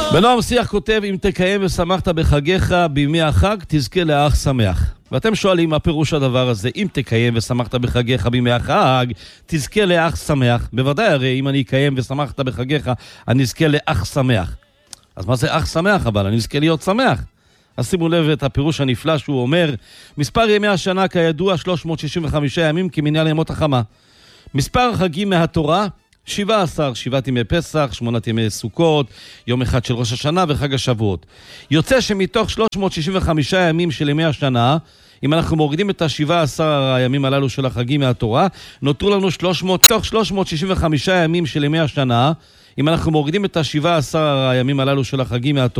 בנועם שיח כותב, אם תקיים ושמחת בחגיך בימי החג, תזכה לאח שמח. ואתם שואלים מה פירוש הדבר הזה, אם תקיים ושמחת בחגיך בימי החג, תזכה לאח שמח. בוודאי, הרי אם אני אקיים ושמחת בחגיך, אני אזכה לאח שמח. אז מה זה אח שמח? אבל אני אזכה להיות שמח. אז שימו לב את הפירוש הנפלא שהוא אומר, מספר ימי השנה כידוע 365 ימים כמניין ימות החמה. מספר החגים מהתורה 17, 7 ימי פסח, 8 ימי סוכות, יום אחד של ראש השנה וחג השבועות. יוצא שמתוך 365 ימים של ימי השנה, אם אנחנו מורידים את ה-17 הימים הללו של החגים מהתורה, נותרו לנו 365 ימים של ימי השנה, אם אנחנו מורידים את ה-17 הימים הללו של החגים מהתורה,